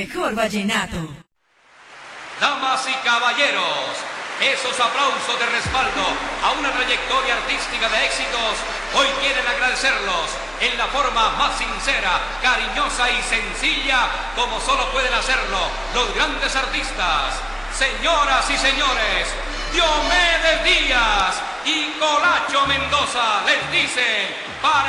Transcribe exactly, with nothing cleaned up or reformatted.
mejor vallenato. Damas y caballeros, esos aplausos de respaldo a una trayectoria artística de éxitos, hoy quieren agradecerlos en la forma más sincera, cariñosa y sencilla como solo pueden hacerlo los grandes artistas. Señoras y señores, Diomedes Díaz y Colacho Mendoza les dicen para